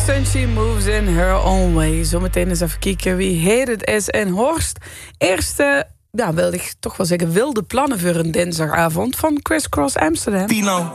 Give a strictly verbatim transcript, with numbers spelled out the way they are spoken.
Fox and she moves in her own way. Zometeen eens even kijken wie heet het is. En Horst, eerste, ja, wilde ik toch wel zeggen, wilde plannen voor een dinsdagavond van Criss Cross Amsterdam. Tino.